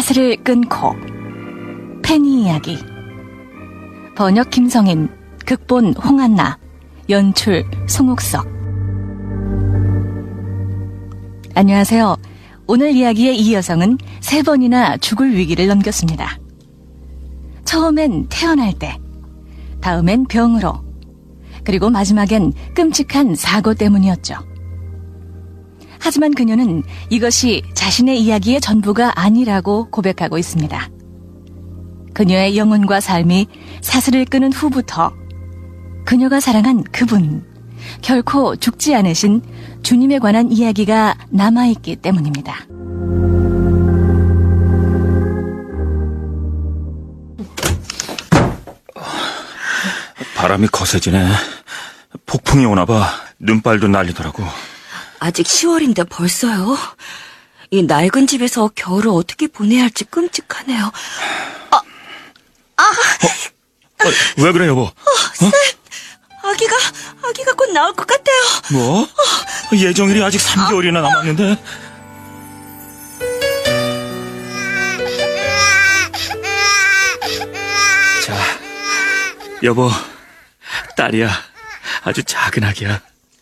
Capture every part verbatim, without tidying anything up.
사슬을 끊고. 페니 이야기. 번역 김성인, 극본 홍한나, 연출 송옥석. 안녕하세요. 오늘 이야기의 이 여성은 세 번이나 죽을 위기를 넘겼습니다. 처음엔 태어날 때, 다음엔 병으로, 그리고 마지막엔 끔찍한 사고 때문이었죠. 하지만 그녀는 이것이 자신의 이야기의 전부가 아니라고 고백하고 있습니다. 그녀의 영혼과 삶이 사슬을 끄는 후부터 그녀가 사랑한 그분, 결코 죽지 않으신 주님에 관한 이야기가 남아있기 때문입니다. 바람이 거세지네. 폭풍이 오나봐. 눈발도 날리더라고. 아직 시월인데 벌써요? 이 낡은 집에서 겨울을 어떻게 보내야 할지 끔찍하네요. 아, 아. 어, 어, 왜 그래 여보? 어, 쌤, 어? 아기가 아기가 곧 나올 것 같아요. 뭐? 어. 예정일이 아직 삼 개월이나 남았는데. 자, 여보, 딸이야. 아주 작은 아기야.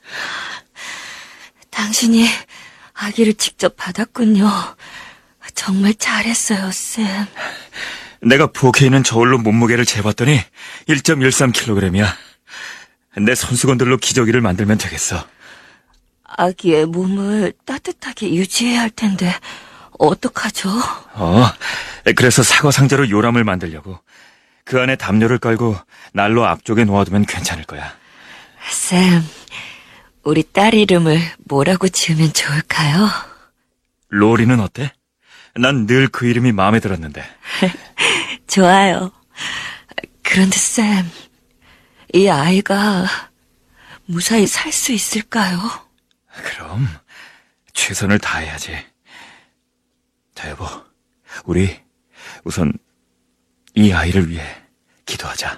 당신이 아기를 직접 받았군요. 정말 잘했어요, 쌤. 내가 부엌에 있는 저울로 몸무게를 재봤더니 일 점 일삼 킬로그램이야. 내 손수건들로 기저귀를 만들면 되겠어. 아기의 몸을 따뜻하게 유지해야 할 텐데 어떡하죠? 어, 그래서 사과 상자로 요람을 만들려고. 그 안에 담요를 깔고 난로 앞쪽에 놓아두면 괜찮을 거야. 쌤, 우리 딸 이름을 뭐라고 지으면 좋을까요? 로리는 어때? 난 늘 그 이름이 마음에 들었는데. 좋아요. 그런데 쌤, 이 아이가 무사히 살 수 있을까요? 그럼 최선을 다해야지. 자, 여보, 우리 우선 이 아이를 위해 기도하자.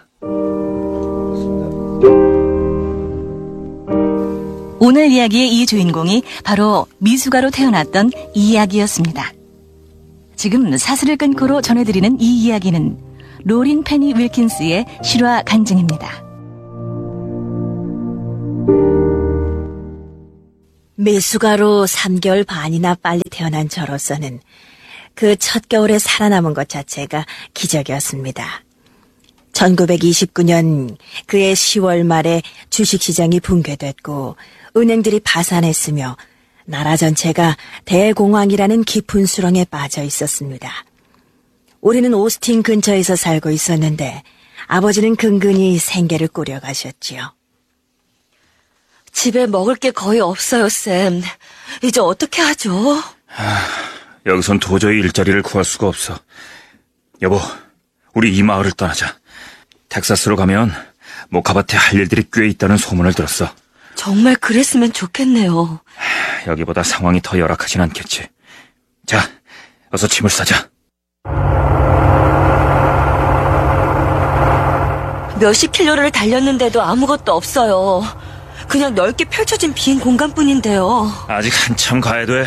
오늘 이야기의 이 주인공이 바로 미숙아로 태어났던 이 이야기였습니다. 지금 사슬을 끊고로 전해드리는 이 이야기는 로린 페니 윌킨스의 실화 간증입니다. 미숙아로 삼 개월 반이나 빨리 태어난 저로서는 그 첫 겨울에 살아남은 것 자체가 기적이었습니다. 천구백이십구 년 그해 시월 말에 주식시장이 붕괴됐고 은행들이 파산했으며 나라 전체가 대공황이라는 깊은 수렁에 빠져 있었습니다. 우리는 오스틴 근처에서 살고 있었는데 아버지는 근근히 생계를 꾸려가셨지요. 집에 먹을 게 거의 없어요, 쌤. 이제 어떻게 하죠? 하, 여기선 도저히 일자리를 구할 수가 없어. 여보, 우리 이 마을을 떠나자. 텍사스로 가면 모카밭에 할 일들이 꽤 있다는 소문을 들었어. 정말 그랬으면 좋겠네요. 여기보다 상황이 더 열악하진 않겠지. 자, 어서 짐을 싸자. 몇십 킬로를 달렸는데도 아무것도 없어요. 그냥 넓게 펼쳐진 빈 공간뿐인데요. 아직 한참 가야 돼.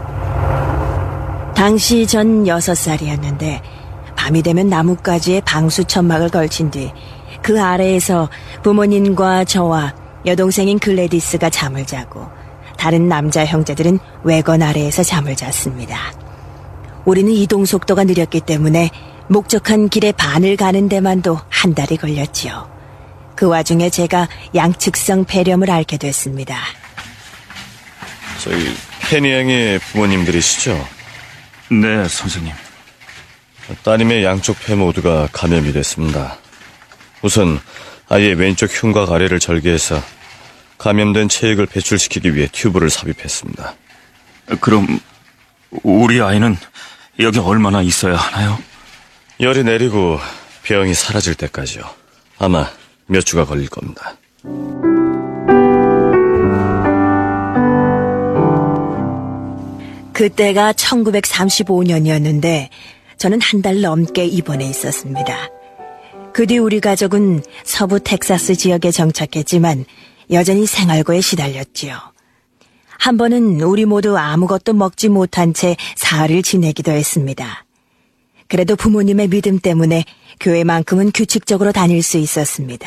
당시 전 여섯 살이었는데 밤이 되면 나뭇가지에 방수 천막을 걸친 뒤 그 아래에서 부모님과 저와 여동생인 글래디스가 잠을 자고 다른 남자 형제들은 외건 아래에서 잠을 잤습니다. 우리는 이동 속도가 느렸기 때문에 목적한 길의 반을 가는 데만도 한 달이 걸렸지요. 그 와중에 제가 양측성 폐렴을 앓게 됐습니다. 저희 페니 양의 부모님들이시죠? 네, 선생님. 따님의 양쪽 폐 모두가 감염이 됐습니다. 우선 아이의 왼쪽 흉곽 아래를 절개해서 감염된 체액을 배출시키기 위해 튜브를 삽입했습니다. 그럼 우리 아이는 여기 얼마나 있어야 하나요? 열이 내리고 병이 사라질 때까지요. 아마 몇 주가 걸릴 겁니다. 그때가 천구백삼십오 년이었는데 저는 한 달 넘게 입원해 있었습니다. 그 뒤 우리 가족은 서부 텍사스 지역에 정착했지만 여전히 생활고에 시달렸지요. 한 번은 우리 모두 아무것도 먹지 못한 채 사흘을 지내기도 했습니다. 그래도 부모님의 믿음 때문에 교회만큼은 규칙적으로 다닐 수 있었습니다.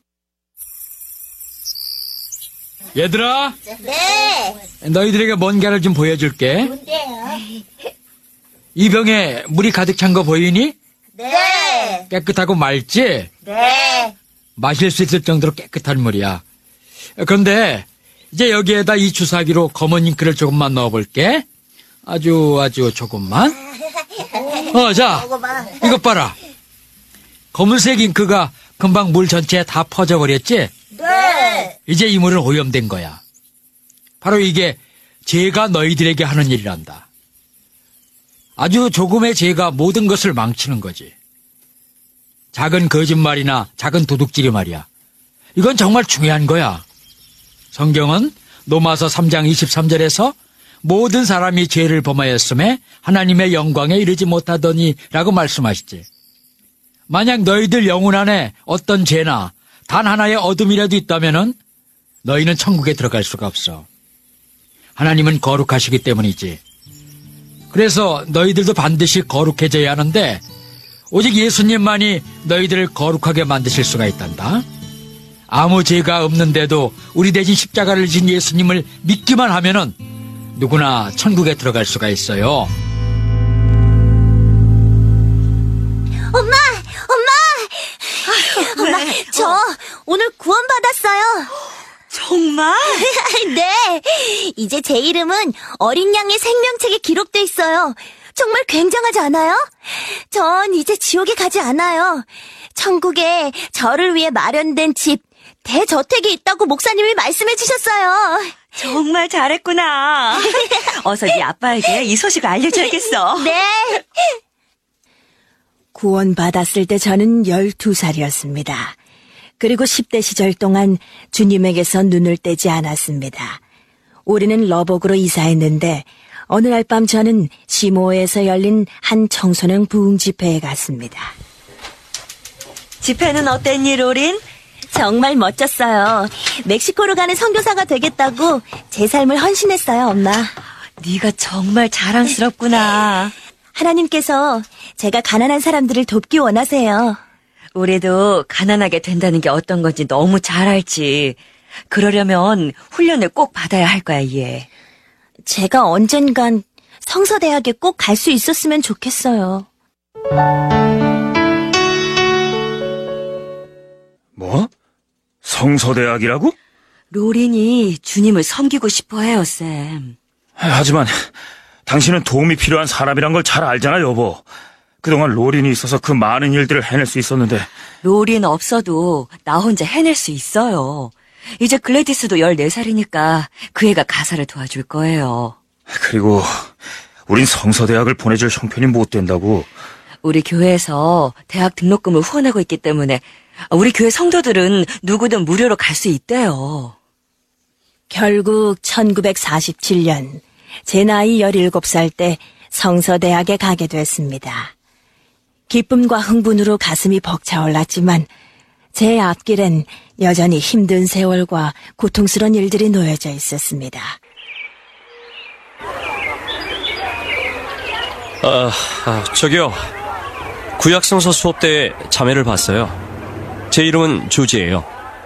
얘들아. 네. 너희들에게 뭔가를 좀 보여줄게. 뭔데요? 이 병에 물이 가득 찬 거 보이니? 네. 깨끗하고 맑지? 네. 마실 수 있을 정도로 깨끗한 물이야. 그런데 이제 여기에다 이 주사기로 검은 잉크를 조금만 넣어볼게. 아주 아주 조금만. 어, 자, 이것 봐라. 검은색 잉크가 금방 물 전체에 다 퍼져버렸지? 네. 이제 이 물은 오염된 거야. 바로 이게 죄가 너희들에게 하는 일이란다. 아주 조금의 죄가 모든 것을 망치는 거지. 작은 거짓말이나 작은 도둑질이 말이야. 이건 정말 중요한 거야. 성경은 로마서 삼 장 이십삼 절에서 모든 사람이 죄를 범하였음에 하나님의 영광에 이르지 못하더니 라고 말씀하시지. 만약 너희들 영혼 안에 어떤 죄나 단 하나의 어둠이라도 있다면은 너희는 천국에 들어갈 수가 없어. 하나님은 거룩하시기 때문이지. 그래서 너희들도 반드시 거룩해져야 하는데 오직 예수님만이 너희들을 거룩하게 만드실 수가 있단다. 아무 죄가 없는데도 우리 대신 십자가를 진 예수님을 믿기만 하면은 누구나 천국에 들어갈 수가 있어요. 엄마! 엄마! 엄마, 저 오늘 구원받았어요. 정말? 네. 이제 제 이름은 어린 양의 생명책에 기록돼 있어요. 정말 굉장하지 않아요? 전 이제 지옥에 가지 않아요. 천국에 저를 위해 마련된 집, 대저택이 있다고 목사님이 말씀해 주셨어요. 정말 잘했구나. 어서 네 아빠에게 이 소식을 알려줘야겠어. 네. 구원받았을 때 저는 열두 살이었습니다. 그리고 십 대 시절 동안 주님에게서 눈을 떼지 않았습니다. 우리는 러복으로 이사했는데 어느 날 밤 저는 시모에서 열린 한 청소년 부흥 집회에 갔습니다. 집회는 어땠니, 로린? 정말 멋졌어요. 멕시코로 가는 선교사가 되겠다고 제 삶을 헌신했어요, 엄마. 네가 정말 자랑스럽구나. 하나님께서 제가 가난한 사람들을 돕기 원하세요. 우리도 가난하게 된다는 게 어떤 건지 너무 잘 알지. 그러려면 훈련을 꼭 받아야 할 거야, 얘. 제가 언젠간 성서대학에 꼭 갈 수 있었으면 좋겠어요. 뭐? 성서대학이라고? 로린이 주님을 섬기고 싶어 해요, 쌤. 하지만 당신은 도움이 필요한 사람이란 걸 잘 알잖아, 여보. 그동안 로린이 있어서 그 많은 일들을 해낼 수 있었는데. 로린 없어도 나 혼자 해낼 수 있어요. 이제 글래디스도 열네 살이니까 그 애가 가사를 도와줄 거예요. 그리고 우린 성서대학을 보내줄 형편이 못 된다고. 우리 교회에서 대학 등록금을 후원하고 있기 때문에 우리 교회 성도들은 누구든 무료로 갈 수 있대요. 결국 천구백사십칠 년 제 나이 열일곱 살 때 성서대학에 가게 됐습니다. 기쁨과 흥분으로 가슴이 벅차올랐지만 제 앞길엔 여전히 힘든 세월과 고통스러운 일들이 놓여져 있었습니다. 아, 아, 저기요. 구약성서 수업 때 자매를 봤어요. 제 이름은 조지예요.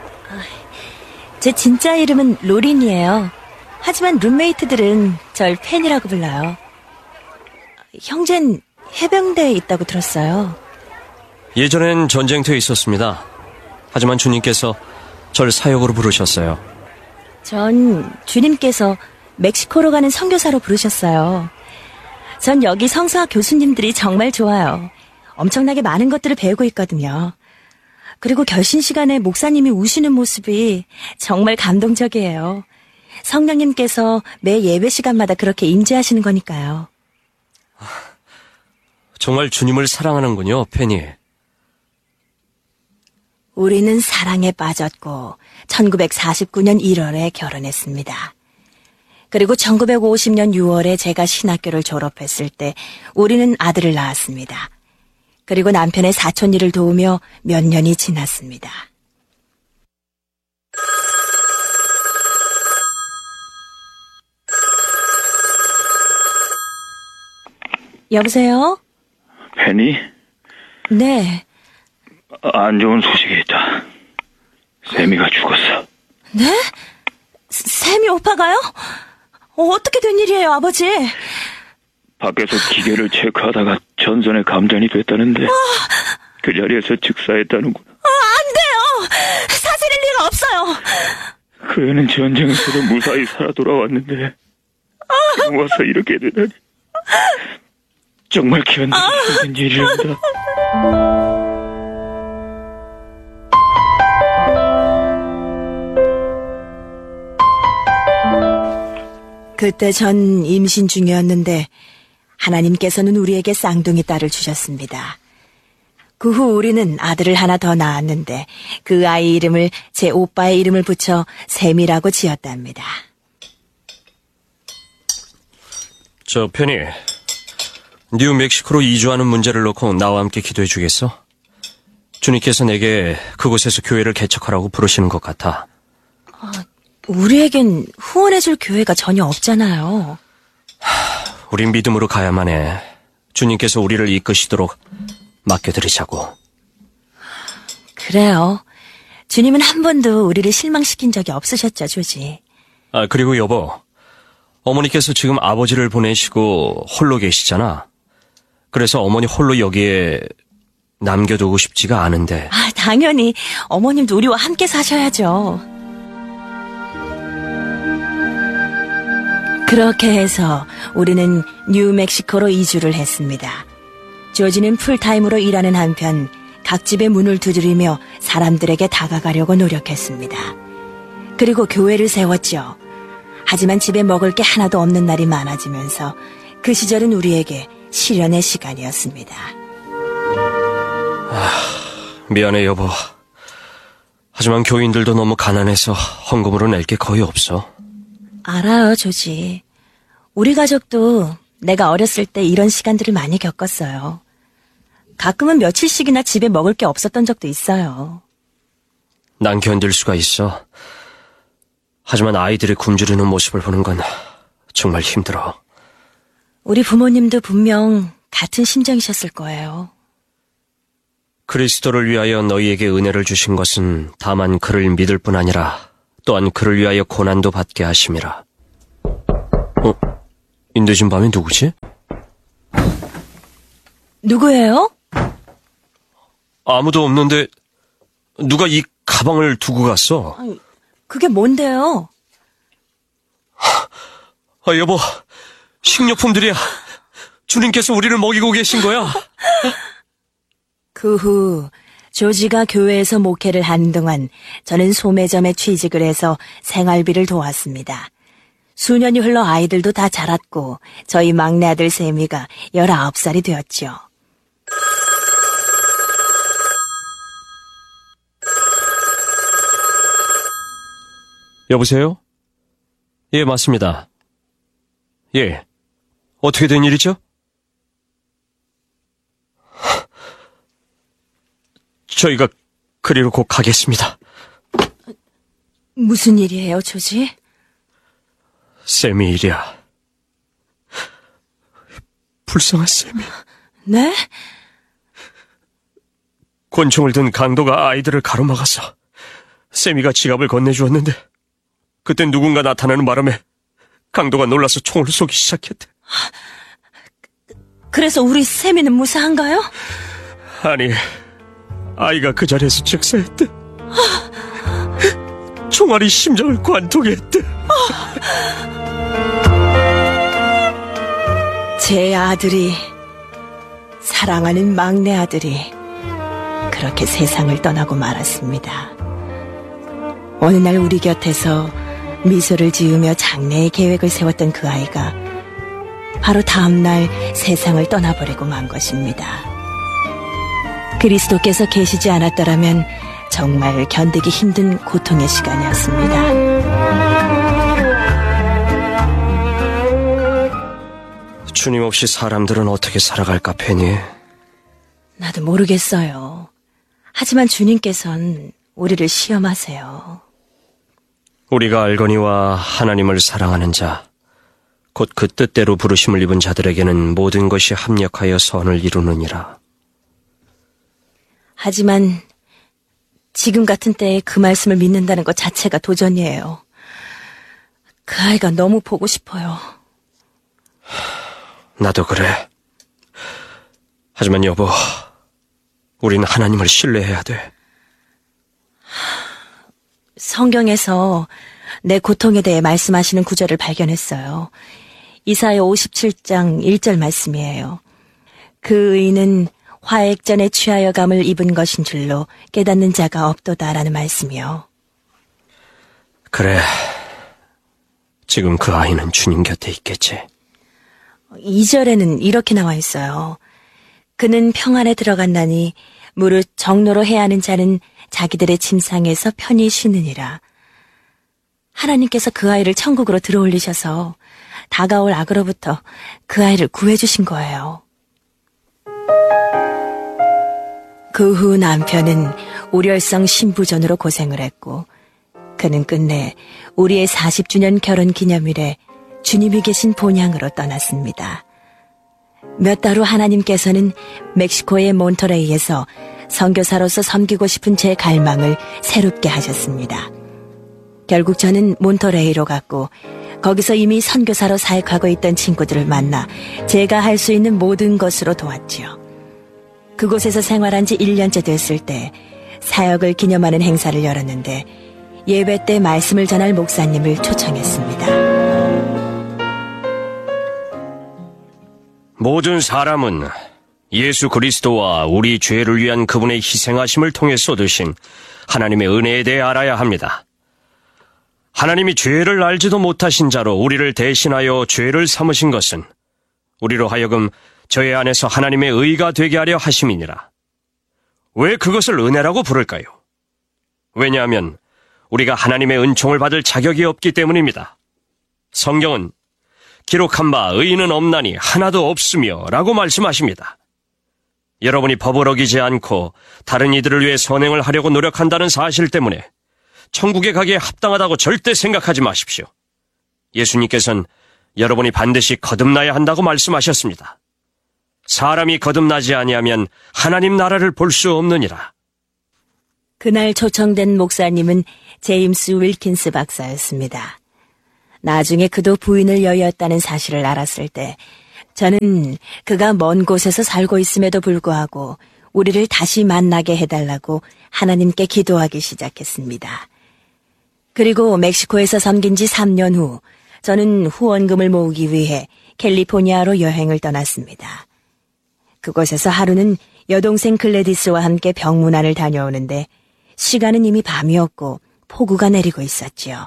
제 진짜 이름은 로린이에요. 하지만 룸메이트들은 절 팬이라고 불러요. 형젠 해병대에 있다고 들었어요. 예전엔 전쟁터에 있었습니다. 하지만 주님께서 절 사역으로 부르셨어요. 전 주님께서 멕시코로 가는 선교사로 부르셨어요. 전 여기 성서학 교수님들이 정말 좋아요. 엄청나게 많은 것들을 배우고 있거든요. 그리고 결신 시간에 목사님이 우시는 모습이 정말 감동적이에요. 성령님께서 매 예배 시간마다 그렇게 임재하시는 거니까요. 정말 주님을 사랑하는군요, 팬이. 우리는 사랑에 빠졌고 천구백사십구 년 일월에 결혼했습니다. 그리고 천구백오십 년 유월에 제가 신학교를 졸업했을 때 우리는 아들을 낳았습니다. 그리고 남편의 사촌 일을 도우며 몇 년이 지났습니다. 여보세요? 페니? 네. 안 좋은 소식이 있다. 세미가 죽었어. 네? 세미 오빠가요? 어, 어떻게 된 일이에요, 아버지? 밖에서 기계를 체크하다가 전선에 감전이 됐다는데 그 자리에서 즉사했다는구나. 어, 안 돼요! 사실일 리가 없어요! 그 애는 전쟁에서도 무사히 살아 돌아왔는데 지금 와서 이렇게 되다니. 정말 견디기 힘든 일이란다. 그때 전 임신 중이었는데 하나님께서는 우리에게 쌍둥이 딸을 주셨습니다. 그 후 우리는 아들을 하나 더 낳았는데 그 아이 이름을 제 오빠의 이름을 붙여 샘이라고 지었답니다. 저 페니, 뉴멕시코로 이주하는 문제를 놓고 나와 함께 기도해 주겠어? 주님께서 내게 그곳에서 교회를 개척하라고 부르시는 것 같아. 우리에겐 후원해줄 교회가 전혀 없잖아요. 우린 믿음으로 가야만 해. 주님께서 우리를 이끄시도록 맡겨드리자고. 그래요. 주님은 한 번도 우리를 실망시킨 적이 없으셨죠, 조지. 아, 그리고 여보, 어머니께서 지금 아버지를 보내시고 홀로 계시잖아. 그래서 어머니 홀로 여기에 남겨두고 싶지가 않은데. 아, 당연히 어머님도 우리와 함께 사셔야죠. 그렇게 해서 우리는 뉴멕시코로 이주를 했습니다. 조지는 풀타임으로 일하는 한편 각 집의 문을 두드리며 사람들에게 다가가려고 노력했습니다. 그리고 교회를 세웠죠. 하지만 집에 먹을 게 하나도 없는 날이 많아지면서 그 시절은 우리에게 시련의 시간이었습니다. 아, 미안해 여보. 하지만 교인들도 너무 가난해서 헌금으로 낼 게 거의 없어. 알아요, 조지. 우리 가족도 내가 어렸을 때 이런 시간들을 많이 겪었어요. 가끔은 며칠씩이나 집에 먹을 게 없었던 적도 있어요. 난 견딜 수가 있어. 하지만 아이들이 굶주리는 모습을 보는 건 정말 힘들어. 우리 부모님도 분명 같은 심정이셨을 거예요. 그리스도를 위하여 너희에게 은혜를 주신 것은 다만 그를 믿을 뿐 아니라 또한 그를 위하여 고난도 받게 하심이라. 어? 이 늦은 밤에 누구지? 누구예요? 아무도 없는데 누가 이 가방을 두고 갔어? 아니, 그게 뭔데요? 아, 여보, 식료품들이야. 주님께서 우리를 먹이고 계신 거야. 그 후 조지가 교회에서 목회를 하는 동안 저는 소매점에 취직을 해서 생활비를 도왔습니다. 수년이 흘러 아이들도 다 자랐고 저희 막내 아들 세미가 열아홉 살이 되었죠. 여보세요? 예, 맞습니다. 예, 어떻게 된 일이죠? 저희가 그리로 곧 가겠습니다. 무슨 일이에요, 조지? 쌤이 일이야. 불쌍한 쌤이. 네? 권총을 든 강도가 아이들을 가로막아서 쌤이가 지갑을 건네주었는데 그때 누군가 나타나는 바람에 강도가 놀라서 총을 쏘기 시작했대. 그래서 우리 세미는 무사한가요? 아니, 아이가 그 자리에서 즉사했대. 총알이 심장을 관통했대. 제 아들이, 사랑하는 막내 아들이 그렇게 세상을 떠나고 말았습니다. 어느 날 우리 곁에서 미소를 지으며 장래의 계획을 세웠던 그 아이가 바로 다음 날 세상을 떠나버리고 만 것입니다. 그리스도께서 계시지 않았더라면 정말 견디기 힘든 고통의 시간이었습니다. 주님 없이 사람들은 어떻게 살아갈까, 페니? 나도 모르겠어요. 하지만 주님께선 우리를 시험하세요. 우리가 알거니와 하나님을 사랑하는 자, 곧 그 뜻대로 부르심을 입은 자들에게는 모든 것이 합력하여 선을 이루느니라. 하지만 지금 같은 때에 그 말씀을 믿는다는 것 자체가 도전이에요. 그 아이가 너무 보고 싶어요. 나도 그래. 하지만 여보, 우린 하나님을 신뢰해야 돼. 성경에서 내 고통에 대해 말씀하시는 구절을 발견했어요. 이사야 오십칠 장 일 절 말씀이에요. 그 의인은 화액전에 취하여 감을 입은 것인 줄로 깨닫는 자가 없도다라는 말씀이요. 그래. 지금 그 아이는 주님 곁에 있겠지. 이 절에는 이렇게 나와 있어요. 그는 평안에 들어간다니 무릇 정로로 해하는 자는 자기들의 침상에서 편히 쉬느니라. 하나님께서 그 아이를 천국으로 들어올리셔서 다가올 악으로부터 그 아이를 구해주신 거예요. 그 후 남편은 우렬성 신부전으로 고생을 했고 그는 끝내 우리의 사십 주년 결혼 기념일에 주님이 계신 본향으로 떠났습니다. 몇 달 후 하나님께서는 멕시코의 몬터레이에서 선교사로서 섬기고 싶은 제 갈망을 새롭게 하셨습니다. 결국 저는 몬터레이로 갔고 거기서 이미 선교사로 사역하고 있던 친구들을 만나 제가 할 수 있는 모든 것으로 도왔지요. 그곳에서 생활한 지 일 년째 됐을 때 사역을 기념하는 행사를 열었는데 예배 때 말씀을 전할 목사님을 초청했습니다. 모든 사람은 예수 그리스도와 우리 죄를 위한 그분의 희생하심을 통해 쏟으신 하나님의 은혜에 대해 알아야 합니다. 하나님이 죄를 알지도 못하신 자로 우리를 대신하여 죄를 삼으신 것은 우리로 하여금 저의 안에서 하나님의 의가 되게 하려 하심이니라. 왜 그것을 은혜라고 부를까요? 왜냐하면 우리가 하나님의 은총을 받을 자격이 없기 때문입니다. 성경은 기록한 바 의인은 없나니 하나도 없으며 라고 말씀하십니다. 여러분이 법을 어기지 않고 다른 이들을 위해 선행을 하려고 노력한다는 사실 때문에 천국에 가기에 합당하다고 절대 생각하지 마십시오. 예수님께서는 여러분이 반드시 거듭나야 한다고 말씀하셨습니다. 사람이 거듭나지 아니하면 하나님 나라를 볼 수 없느니라. 그날 초청된 목사님은 제임스 윌킨스 박사였습니다. 나중에 그도 부인을 여의었다는 사실을 알았을 때 저는 그가 먼 곳에서 살고 있음에도 불구하고 우리를 다시 만나게 해달라고 하나님께 기도하기 시작했습니다. 그리고 멕시코에서 섬긴 지 삼 년 후 저는 후원금을 모으기 위해 캘리포니아로 여행을 떠났습니다. 그곳에서 하루는 여동생 글래디스와 함께 병문안을 다녀오는데 시간은 이미 밤이었고 폭우가 내리고 있었지요.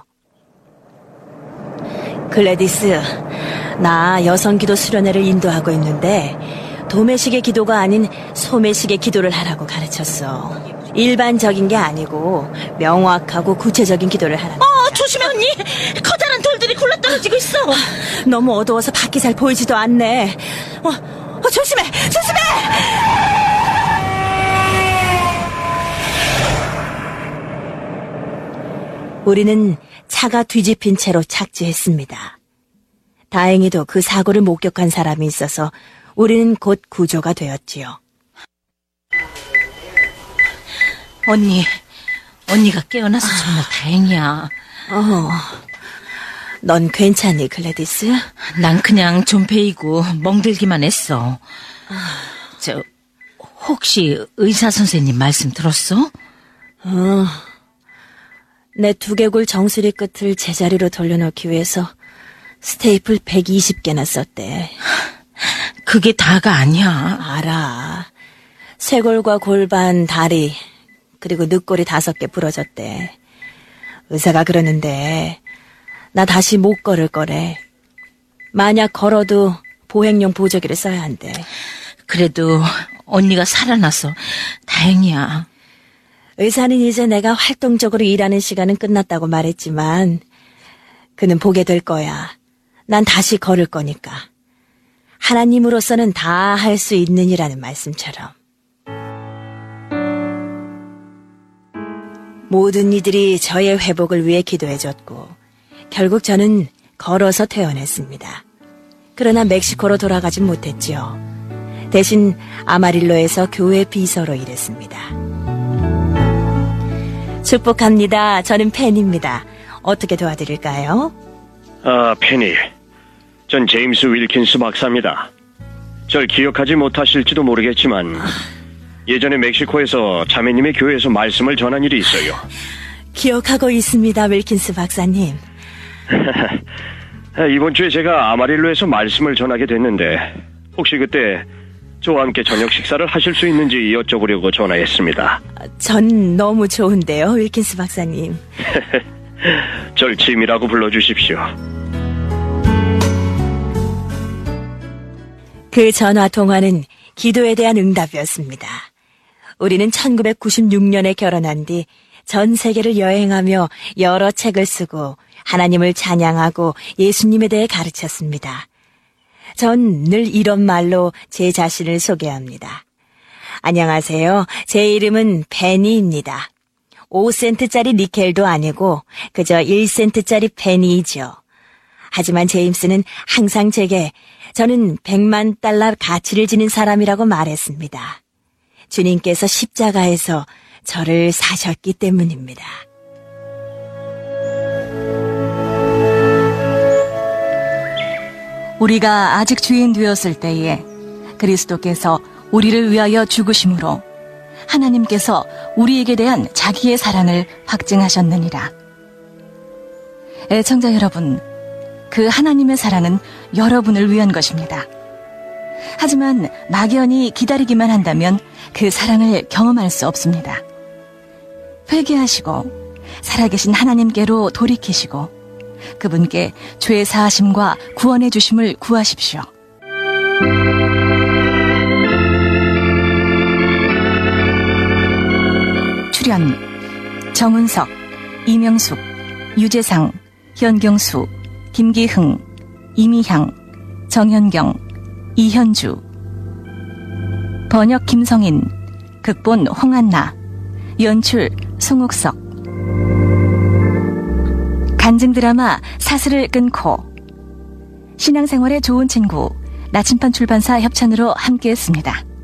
글래디스, 나 여성기도 수련회를 인도하고 있는데 도매식의 기도가 아닌 소매식의 기도를 하라고 가르쳤어. 일반적인 게 아니고 명확하고 구체적인 기도를 하라고. 어, 조심해 언니. 커다란 돌들이 굴러떨어지고 있어. 너무 어두워서 밖이 잘 보이지도 않네. 어, 어 조심해, 조심해! 우리는 차가 뒤집힌 채로 착지했습니다. 다행히도 그 사고를 목격한 사람이 있어서 우리는 곧 구조가 되었지요. 언니, 언니가 깨어나서 정말 다행이야. 어, 넌 괜찮니, 글래디스? 난 그냥 좀 베이고 멍들기만 했어. 저, 혹시 의사 선생님 말씀 들었어? 어, 내 두개골 정수리 끝을 제자리로 돌려놓기 위해서 스테이플 백이십 개나 썼대. 그게 다가 아니야. 알아. 쇄골과 골반, 다리, 그리고 늑골이 다섯 개 부러졌대. 의사가 그러는데 나 다시 못 걸을 거래. 만약 걸어도 보행용 보조기를 써야 한대. 그래도 언니가 살아나서 다행이야. 의사는 이제 내가 활동적으로 일하는 시간은 끝났다고 말했지만 그는 보게 될 거야. 난 다시 걸을 거니까. 하나님으로서는 다 할 수 있느니라는 말씀처럼. 모든 이들이 저의 회복을 위해 기도해줬고 결국 저는 걸어서 퇴원했습니다. 그러나 멕시코로 돌아가진 못했지요. 대신 아마릴로에서 교회 비서로 일했습니다. 축복합니다. 저는 팬입니다. 어떻게 도와드릴까요? 아, 페니. 전 제임스 윌킨스 박사입니다. 절 기억하지 못하실지도 모르겠지만 예전에 멕시코에서 자매님의 교회에서 말씀을 전한 일이 있어요. 기억하고 있습니다, 윌킨스 박사님. 이번 주에 제가 아마릴로에서 말씀을 전하게 됐는데 혹시 그때 저와 함께 저녁 식사를 하실 수 있는지 여쭤보려고 전화했습니다. 전 너무 좋은데요, 윌킨스 박사님. 절 짐이라고 불러주십시오. 그 전화 통화는 기도에 대한 응답이었습니다. 우리는 천구백구십육 년에 결혼한 뒤 전 세계를 여행하며 여러 책을 쓰고 하나님을 찬양하고 예수님에 대해 가르쳤습니다. 전 늘 이런 말로 제 자신을 소개합니다. 안녕하세요. 제 이름은 페니입니다. 오 센트짜리 니켈도 아니고 그저 일 센트짜리 페니이죠. 하지만 제임스는 항상 제게 저는 백만 달러 가치를 지닌 사람이라고 말했습니다. 주님께서 십자가에서 저를 사셨기 때문입니다. 우리가 아직 주인 되었을 때에 그리스도께서 우리를 위하여 죽으심으로 하나님께서 우리에게 대한 자기의 사랑을 확증하셨느니라. 애청자 여러분, 그 하나님의 사랑은 여러분을 위한 것입니다. 하지만 막연히 기다리기만 한다면 그 사랑을 경험할 수 없습니다. 회개하시고 살아계신 하나님께로 돌이키시고 그분께 죄 사하심과 구원의 주심을 구하십시오. 출연 정은석, 이명숙, 유재상, 현경수, 김기흥, 이미향, 정현경, 이현주. 번역 김성인, 극본 홍한나, 연출 송옥석. 간증 드라마 사슬을 끊고 신앙생활에 좋은 친구 나침반 출판사 협찬으로 함께했습니다.